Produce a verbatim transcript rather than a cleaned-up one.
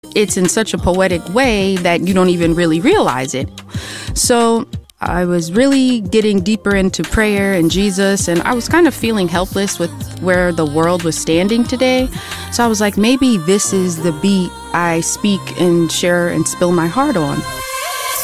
it's in such a poetic way that you don't even really realize it. So I was really getting deeper into prayer and Jesus, and I was kind of feeling helpless with where the world was standing today. So I was like, maybe this is the beat I speak and share and spill my heart on.